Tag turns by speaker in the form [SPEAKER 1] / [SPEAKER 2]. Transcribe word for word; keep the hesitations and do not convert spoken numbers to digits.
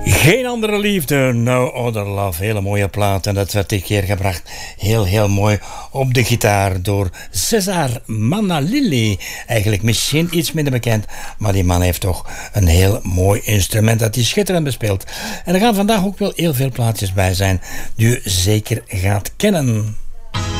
[SPEAKER 1] Geen andere liefde, no other love. Hele mooie plaat en dat werd dit keer gebracht heel heel mooi op de gitaar door Cesar Manalili. Eigenlijk misschien iets minder bekend, maar die man heeft toch een heel mooi instrument dat hij schitterend bespeelt. En er gaan vandaag ook wel heel veel plaatjes bij zijn die u zeker gaat kennen.